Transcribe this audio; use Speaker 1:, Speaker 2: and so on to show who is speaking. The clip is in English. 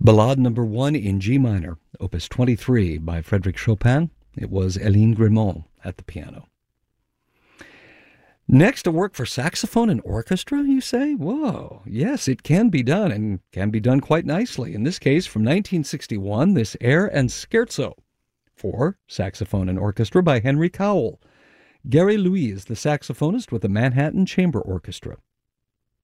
Speaker 1: Ballade number 1 in G minor, opus 23 by Frédéric Chopin. It was Eline Grimont at the piano. Next, a work for saxophone and orchestra, you say? Whoa, yes, it can be done, and can be done quite nicely. In this case, from 1961, this Air and Scherzo for saxophone and orchestra by Henry Cowell. Gary Louis is the saxophonist with the Manhattan Chamber Orchestra.